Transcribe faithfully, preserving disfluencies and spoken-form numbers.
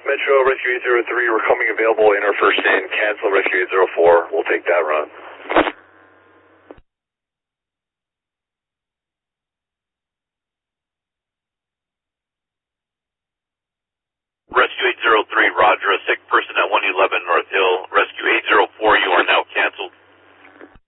Metro Rescue eight zero three, we're coming available in our first in. Cancel Rescue eight zero four. We'll take that run. Rescue eight zero three, Roger. A sick person at one eleven North